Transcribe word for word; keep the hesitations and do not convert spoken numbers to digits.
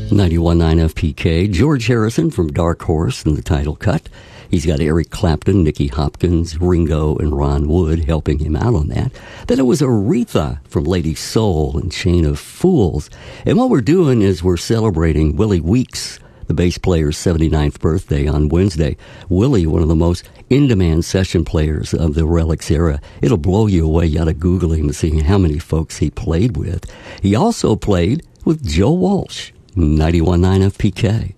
ninety-one point nine F P K, George Harrison from Dark Horse in the title cut. He's got Eric Clapton, Nicky Hopkins, Ringo, and Ron Wood helping him out on that. Then it was Aretha from Lady Soul and Chain of Fools. And what we're doing is we're celebrating Willie Weeks, the bass player's seventy-ninth birthday on Wednesday. Willie, one of the most in-demand session players of the Relics era. It'll blow you away. You ought to Google him and see how many folks he played with. He also played with Joe Walsh, ninety-one point nine F P K.